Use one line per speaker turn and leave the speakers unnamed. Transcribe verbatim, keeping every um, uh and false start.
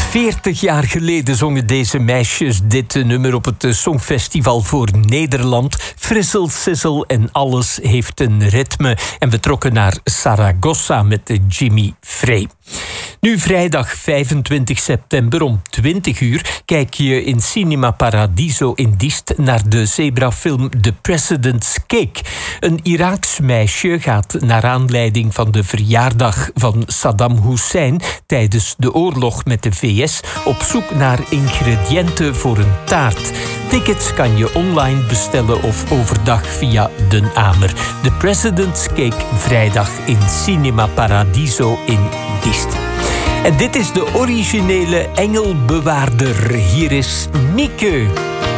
veertig jaar geleden zongen deze meisjes dit nummer op het Songfestival voor Nederland. Frissel, sissel en alles heeft een ritme. En we trokken naar Saragossa met Jimmy Frey. Nu vrijdag vijfentwintig september om twintig uur kijk je in Cinema Paradiso in Diest naar de zebrafilm The President's Cake. Een Iraaks meisje gaat naar aanleiding van de verjaardag van Saddam Hussein tijdens de oorlog met de V S op zoek naar ingrediënten voor een taart. Tickets kan je online bestellen of overdag via Den Amer. The President's Cake vrijdag in Cinema Paradiso in Diest. En dit is de originele engelbewaarder. Hier is Mieke.